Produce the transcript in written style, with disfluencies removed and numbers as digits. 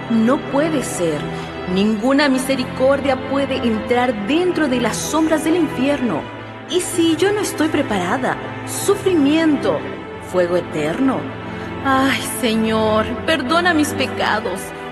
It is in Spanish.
No puede ser. Ninguna misericordia puede entrar dentro de las sombras del infierno. ¿Y si yo no estoy preparada? Sufrimiento, fuego eterno. Ay, Señor, perdona mis pecados.